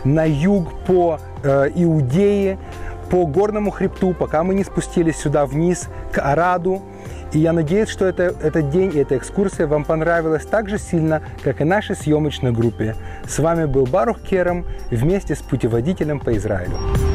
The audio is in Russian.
на юг по Иудее, по горному хребту, пока мы не спустились сюда вниз, к Араду. И я надеюсь, что этот день и эта экскурсия вам понравилась так же сильно, как и нашей съемочной группе. С вами был Барух Керам вместе с путеводителем по Израилю.